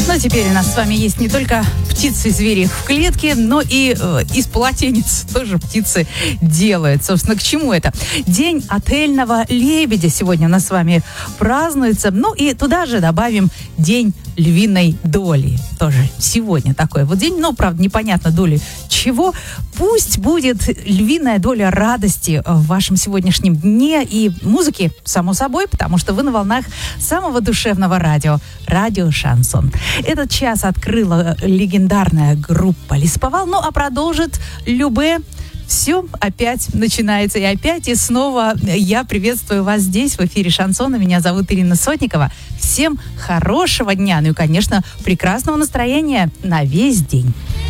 Но теперь у нас с вами есть не только птицы и звери в клетке, но и из полотенец тоже птицы делают. Собственно, к чему это? День отельного лебедя сегодня у нас с вами празднуется. Ну и туда же добавим день львиной доли. Тоже сегодня такой вот день. Но, правда, непонятно доли чего. Пусть будет львиная доля радости в вашем сегодняшнем дне и музыки, само собой, потому что вы на волнах самого душевного радио. Радио Шансон. Этот час открыла легендарная группа Лесповал, ну а продолжит Любэ. Все опять начинается и опять, и снова я приветствую вас здесь, в эфире Шансона. Меня зовут Ирина Сотникова. Всем хорошего дня, ну и, конечно, прекрасного настроения на весь день.